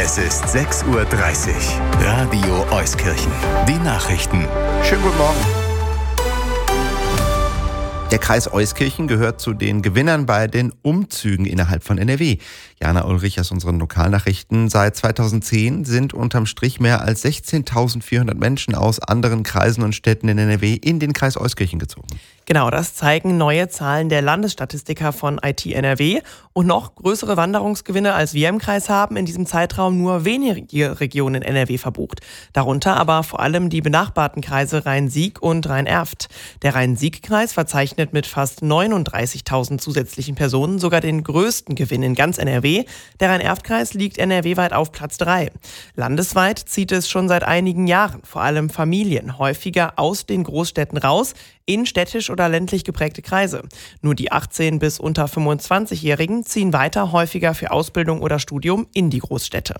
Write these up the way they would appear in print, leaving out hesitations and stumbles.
Es ist 6:30 Uhr. Radio Euskirchen. Die Nachrichten. Schönen guten Morgen. Der Kreis Euskirchen gehört zu den Gewinnern bei den Umzügen innerhalb von NRW. Jana Ulrich aus unseren Lokalnachrichten. Seit 2010 sind unterm Strich mehr als 16.400 Menschen aus anderen Kreisen und Städten in NRW in den Kreis Euskirchen gezogen. Genau, das zeigen neue Zahlen der Landesstatistiker von IT NRW. Und noch größere Wanderungsgewinne als wir im Kreis haben in diesem Zeitraum nur wenige Regionen in NRW verbucht. Darunter aber vor allem die benachbarten Kreise Rhein-Sieg und Rhein-Erft. Der Rhein-Sieg-Kreis verzeichnet mit fast 39.000 zusätzlichen Personen sogar den größten Gewinn in ganz NRW. Der Rhein-Erft-Kreis liegt NRW-weit auf Platz 3. Landesweit zieht es schon seit einigen Jahren vor allem Familien häufiger aus den Großstädten raus in städtisch oder ländlich geprägte Kreise. Nur die 18- bis unter 25-Jährigen ziehen weiter häufiger für Ausbildung oder Studium in die Großstädte.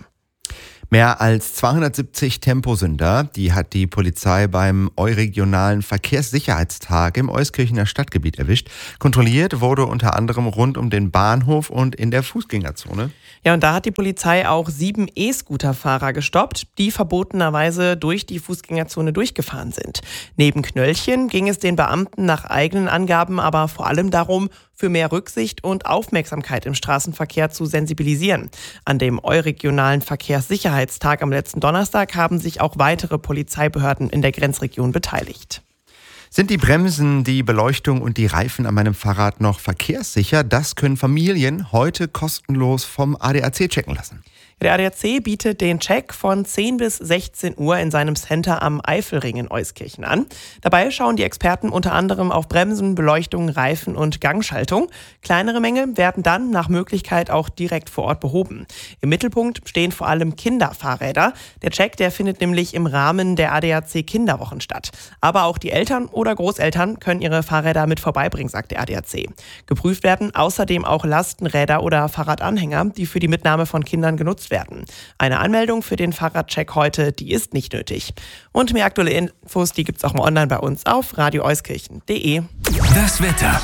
Mehr als 270 Temposünder, die hat die Polizei beim Euregionalen Verkehrssicherheitstag im Euskirchener Stadtgebiet erwischt. Kontrolliert wurde unter anderem rund um den Bahnhof und in der Fußgängerzone. Ja, und da hat die Polizei auch 7 E-Scooter-Fahrer gestoppt, die verbotenerweise durch die Fußgängerzone durchgefahren sind. Neben Knöllchen ging es den Beamten nach eigenen Angaben aber vor allem darum, für mehr Rücksicht und Aufmerksamkeit im Straßenverkehr zu sensibilisieren. An dem Euregionalen Verkehrssicherheitstag am letzten Donnerstag haben sich auch weitere Polizeibehörden in der Grenzregion beteiligt. Sind die Bremsen, die Beleuchtung und die Reifen an meinem Fahrrad noch verkehrssicher? Das können Familien heute kostenlos vom ADAC checken lassen. Der ADAC bietet den Check von 10 bis 16 Uhr in seinem Center am Eifelring in Euskirchen an. Dabei schauen die Experten unter anderem auf Bremsen, Beleuchtung, Reifen und Gangschaltung. Kleinere Mängel werden dann nach Möglichkeit auch direkt vor Ort behoben. Im Mittelpunkt stehen vor allem Kinderfahrräder. Der Check, der findet nämlich im Rahmen der ADAC Kinderwochen statt. Aber auch die Eltern oder Großeltern können ihre Fahrräder mit vorbeibringen, sagt der ADAC. Geprüft werden außerdem auch Lastenräder oder Fahrradanhänger, die für die Mitnahme von Kindern genutzt werden. Eine Anmeldung für den Fahrradcheck heute, die ist nicht nötig. Und mehr aktuelle Infos, die gibt's auch mal online bei uns auf radioeuskirchen.de. Das Wetter.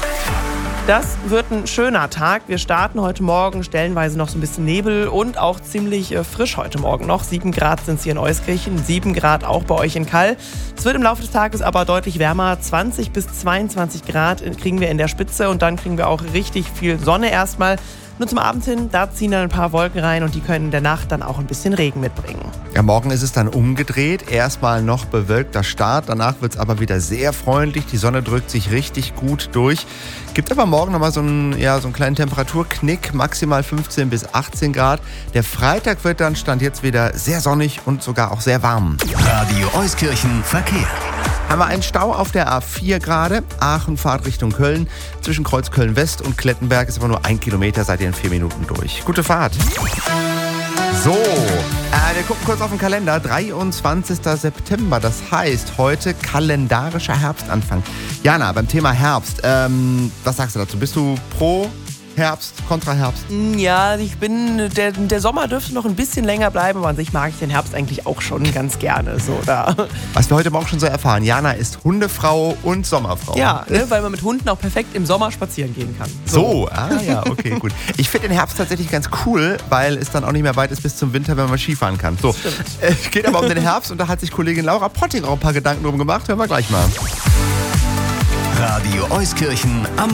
Das wird ein schöner Tag. Wir starten heute Morgen stellenweise noch so ein bisschen Nebel und auch ziemlich frisch heute Morgen noch. 7 Grad sind es hier in Euskirchen, 7 Grad auch bei euch in Kall. Es wird im Laufe des Tages aber deutlich wärmer. 20 bis 22 Grad kriegen wir in der Spitze und dann kriegen wir auch richtig viel Sonne erstmal. Nur zum Abend hin, da ziehen dann ein paar Wolken rein und die können in der Nacht dann auch ein bisschen Regen mitbringen. Ja, morgen ist es dann umgedreht. Erstmal noch bewölkter Start, danach wird es aber wieder sehr freundlich. Die Sonne drückt sich richtig gut durch. Gibt aber morgen nochmal so einen kleinen Temperaturknick, maximal 15 bis 18 Grad. Der Freitag wird dann, Stand jetzt, wieder sehr sonnig und sogar auch sehr warm. Radio Euskirchen Verkehr. Haben wir einen Stau auf der A4 gerade. Aachen Fahrt Richtung Köln. Zwischen Kreuz Köln-West und Klettenberg ist aber nur 1 Kilometer, seid ihr in 4 Minuten durch. Gute Fahrt. So, wir gucken kurz auf den Kalender. 23. September, das heißt heute kalendarischer Herbstanfang. Jana, beim Thema Herbst, was sagst du dazu? Bist du pro Herbst, kontra Herbst? Ja, der Sommer dürfte noch ein bisschen länger bleiben, aber an sich mag ich den Herbst eigentlich auch schon ganz gerne. So, da. Was wir heute Morgen schon so erfahren, Jana ist Hundefrau und Sommerfrau. Ja, weil man mit Hunden auch perfekt im Sommer spazieren gehen kann. Okay, gut. Ich finde den Herbst tatsächlich ganz cool, weil es dann auch nicht mehr weit ist bis zum Winter, wenn man Skifahren kann. So, es geht aber um den Herbst und da hat sich Kollegin Laura Potting auch ein paar Gedanken drum gemacht. Hören wir gleich mal. Radio Euskirchen am